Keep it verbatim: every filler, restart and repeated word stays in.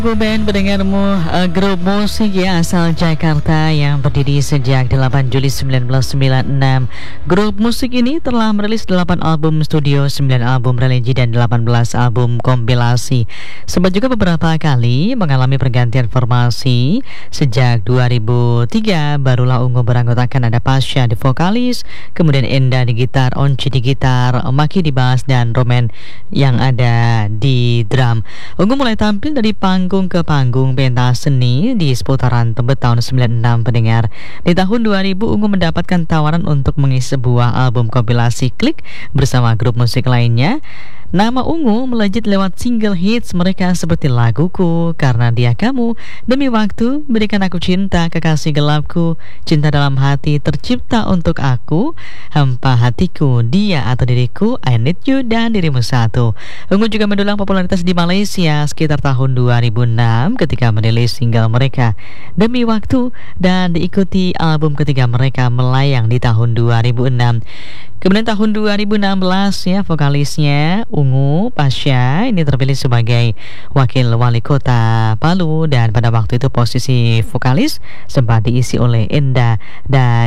Band pendengarmu, uh, grup musik ya asal Jakarta yang berdiri sejak delapan Juli seribu sembilan ratus sembilan puluh enam. Grup musik ini telah merilis delapan album studio, sembilan album religi dan delapan belas album kompilasi. Sempat juga beberapa kali mengalami pergantian formasi. Sejak dua ribu tiga barulah Ungu beranggotakan ada Pasha di vokalis, kemudian Enda di gitar, Onci di gitar, Maki di bass dan Roman yang ada di drum. Ungu mulai tampil dari panggung ke panggung pentas seni di seputaran Tebet tahun sembilan puluh enam pendengar. Di tahun dua ribu Ungu mendapatkan tawaran untuk mengisi sebuah album kompilasi Klik bersama grup musik lainnya. Nama Ungu melejit lewat single hits mereka seperti Laguku, Karena Dia Kamu, Demi Waktu, Berikan Aku Cinta, Kekasih Gelapku, Cinta Dalam Hati, Tercipta Untuk Aku, Hampa Hatiku, Dia Atau Diriku, I Need You, dan Dirimu Satu. Ungu juga mendulang popularitas di Malaysia sekitar tahun dua ribu enam ketika merilis single mereka Demi Waktu dan diikuti album ketiga mereka Melayang di tahun dua ribu enam. Kemudian tahun dua ribu enam belas ya vokalisnya Ungu, Pasha ini terpilih sebagai wakil wali kota Palu dan pada waktu itu posisi vokalis sempat diisi oleh Enda dan